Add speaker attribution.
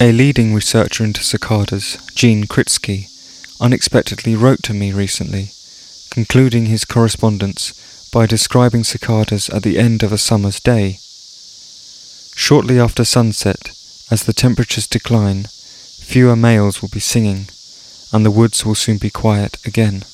Speaker 1: A leading researcher into cicadas, Gene Kritsky, unexpectedly wrote to me recently, concluding his correspondence by describing cicadas at the end of a summer's day. Shortly after sunset, as the temperatures decline, fewer males will be singing, and the woods will soon be quiet again.